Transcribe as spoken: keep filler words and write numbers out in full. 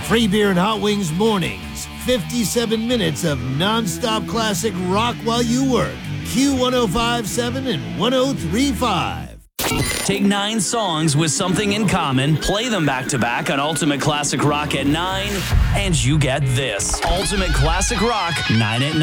Free beer and hot wings mornings. fifty-seven minutes of nonstop classic rock while you work. Q one oh five point seven and one oh three point five. Take nine songs with something in common, play them back-to-back on Ultimate Classic Rock at nine, and you get this. Ultimate Classic Rock, nine at nine.